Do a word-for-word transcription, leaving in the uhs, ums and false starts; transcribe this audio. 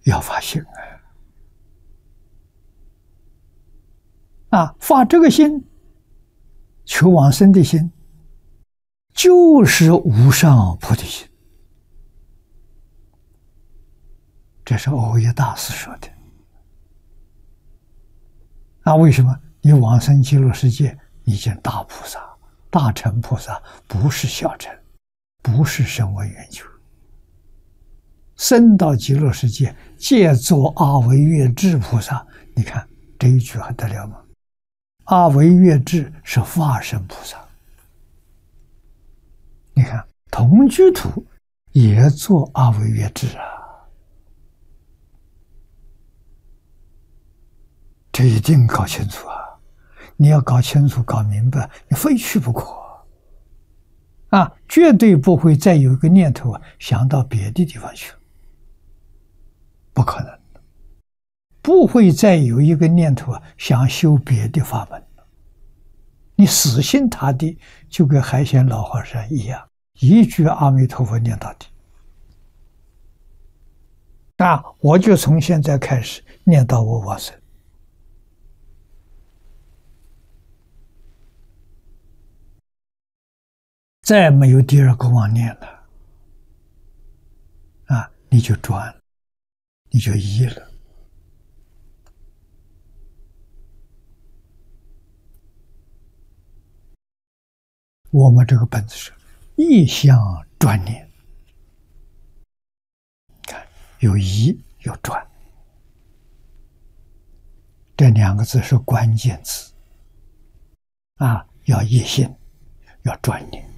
要发心啊！啊，发这个心，求往生的心，就是无上菩提心。这是耦耶大师说的。啊，为什么？你往生极乐世界，你见大菩萨、大乘菩萨，不是小乘，不是声闻缘觉。升到极乐世界，借作阿惟越致菩萨。你看这一句还得了吗？阿惟越致是化身菩萨。你看同居土也做阿惟越致啊。这一定搞清楚啊！你要搞清楚、搞明白，你非去不可啊！绝对不会再有一个念头啊，想到别的地方去，不可能。不会再有一个念头啊，想修别的法门。你死心塌地，就跟海鲜老和尚一样，一句阿弥陀佛念到底。啊！我就从现在开始念到我往生。再没有第二个妄念了，啊，你就转了，你就依了。我们这个本子是意向转念，看有依有转，这两个字是关键词啊，要一心，要转念。